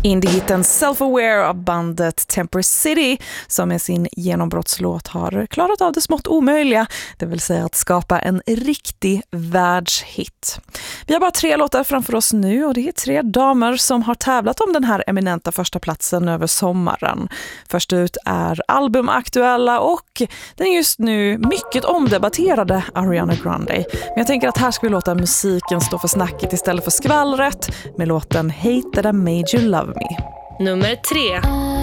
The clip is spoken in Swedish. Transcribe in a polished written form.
Indie-hitten Self-Aware av bandet Temper City som med sin genombrottslåt har klarat av det smått omöjliga, det vill säga att skapa en riktig världshit. Vi har bara 3 låtar framför oss nu och det är 3 damer som har tävlat om den här eminenta första platsen över sommaren. Först ut är albumaktuella och den just nu mycket omdebatterade Ariana Grande. Men jag tänker att här ska vi låta musiken stå för snacket istället för skvallret med låten Hate That I Made You Love Me. Nummer 3.